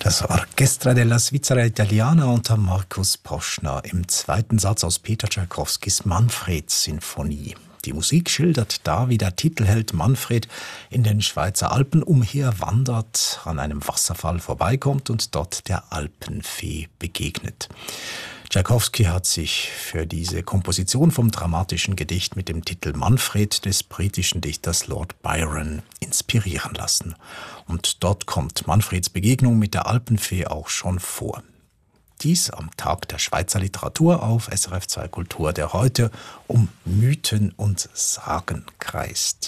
Das Orchestra della Svizzera Italiana unter Markus Poschner im zweiten Satz aus Peter Tschaikowskis Manfred-Sinfonie. Die Musik schildert da, wie der Titelheld Manfred in den Schweizer Alpen umherwandert, an einem Wasserfall vorbeikommt und dort der Alpenfee begegnet. Tschaikowski hat sich für diese Komposition vom dramatischen Gedicht mit dem Titel Manfred des britischen Dichters Lord Byron inspirieren lassen. Und dort kommt Manfreds Begegnung mit der Alpenfee auch schon vor. Dies am Tag der Schweizer Literatur auf SRF 2 Kultur, der heute um Mythen und Sagen kreist.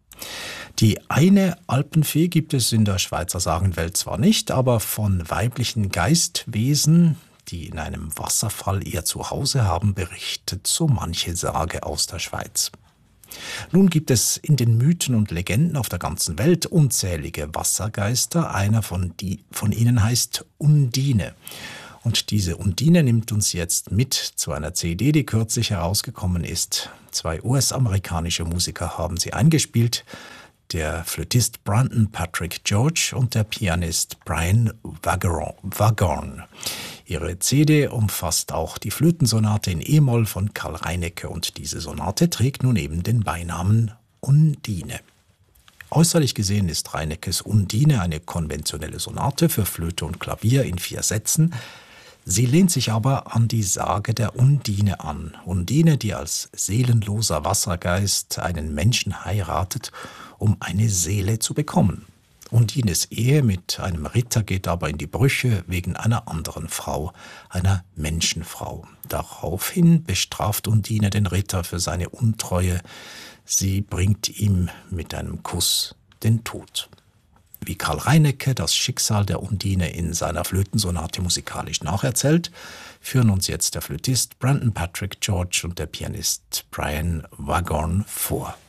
Die eine Alpenfee gibt es in der Schweizer Sagenwelt zwar nicht, aber von weiblichen Geistwesen, die in einem Wasserfall ihr Zuhause haben, berichtet so manche Sage aus der Schweiz. Nun gibt es in den Mythen und Legenden auf der ganzen Welt unzählige Wassergeister. Einer von ihnen heißt Undine. Und diese Undine nimmt uns jetzt mit zu einer CD, die kürzlich herausgekommen ist. 2 US-amerikanische Musiker haben sie eingespielt. Der Flötist Brandon Patrick George und der Pianist Brian Waghorn. Ihre CD umfasst auch die Flötensonate in E-Moll von Karl Reinecke und diese Sonate trägt nun eben den Beinamen Undine. Äußerlich gesehen ist Reineckes Undine eine konventionelle Sonate für Flöte und Klavier in 4 Sätzen. Sie lehnt sich aber an die Sage der Undine an. Undine, die als seelenloser Wassergeist einen Menschen heiratet, um eine Seele zu bekommen. Undines Ehe mit einem Ritter geht aber in die Brüche wegen einer anderen Frau, einer Menschenfrau. Daraufhin bestraft Undine den Ritter für seine Untreue. Sie bringt ihm mit einem Kuss den Tod. Wie Karl Reinecke das Schicksal der Undine in seiner Flötensonate musikalisch nacherzählt, führen uns jetzt der Flötist Brandon Patrick George und der Pianist Brian Waghorn vor.